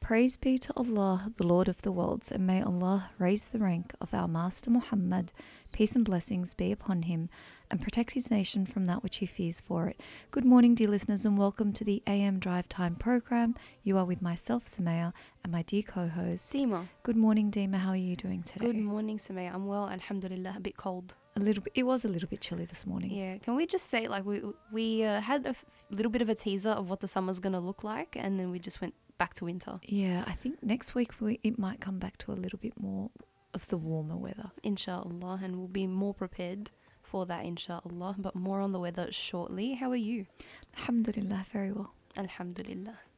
Praise be to Allah, the Lord of the worlds, and may Allah raise the rank of our Master Muhammad, peace and blessings be upon him, and protect his nation from that which he fears for it. Good morning, dear listeners, and welcome to the AM Drive Time program. You are with myself, Samaya, and my dear co-host, Dima. Good morning, Dima. How are you doing today? Good morning, Samaya. I'm well, alhamdulillah. A bit cold. A little bit. It was a little bit chilly this morning. Yeah. Can we just say, like, we had a little bit of a teaser of what the summer's going to look like, and then we just went back to winter. Yeah, I think next week it might come back to a little bit more of the warmer weather. Inshallah, and we'll be more prepared for that, inshallah. But more on the weather shortly. How are you? Alhamdulillah, very well. Alhamdulillah.